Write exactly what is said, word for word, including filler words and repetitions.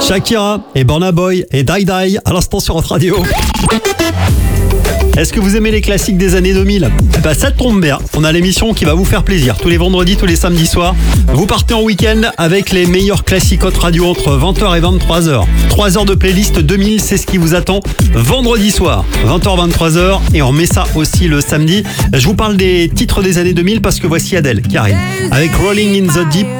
Shakira et Burna Boy et Die Die à l'instant sur Hot Radio. Est-ce que vous aimez les classiques des années deux mille ? Bah ça tombe bien, on a l'émission qui va vous faire plaisir. Tous les vendredis, tous les samedis soirs, vous partez en week-end avec les meilleurs classiques Hot Radio entre vingt heures et vingt-trois heures. trois heures de playlist deux mille, c'est ce qui vous attend vendredi soir, vingt heures vingt-trois heures, et on met ça aussi le samedi. Je vous parle des titres des années deux mille parce que voici Adèle qui arrive avec Rolling in the Deep.